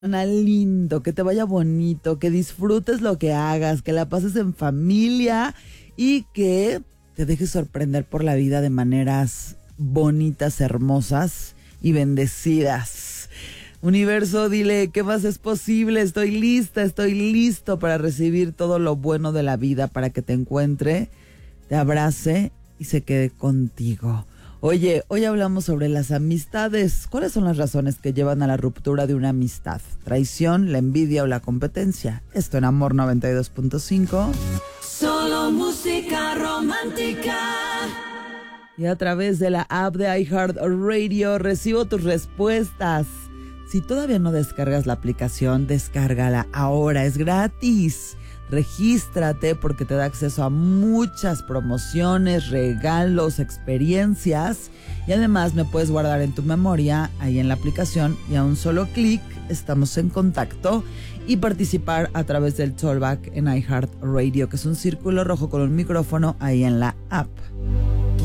Lindo, que te vaya bonito, que disfrutes lo que hagas, que la pases en familia y que te dejes sorprender por la vida de maneras bonitas, hermosas y bendecidas. Universo, dile, ¿qué más es posible? Estoy lista, estoy listo para recibir todo lo bueno de la vida, para que te encuentre, te abrace y se quede contigo. Oye, hoy hablamos sobre las amistades. ¿Cuáles son las razones que llevan a la ruptura de una amistad? ¿Traición, la envidia o la competencia? Esto en Amor 92.5. Solo música romántica. Y a través de la app de iHeartRadio recibo tus respuestas. Si todavía no descargas la aplicación, descárgala ahora, es gratis. Regístrate porque te da acceso a muchas promociones, regalos, experiencias y además me puedes guardar en tu memoria ahí en la aplicación y a un solo clic estamos en contacto y participar a través del Talkback en iHeartRadio, que es un círculo rojo con un micrófono ahí en la app.